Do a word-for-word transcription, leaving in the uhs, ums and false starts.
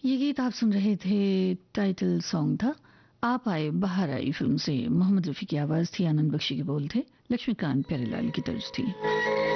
ये गीत आप सुन रहे थे, टाइटल सॉन्ग था आप आए बाहर आई फिल्म से। मोहम्मद रफी की आवाज थी, आनंद बख्शी के बोल थे, लक्ष्मीकांत प्यारेलाल की तर्ज थी।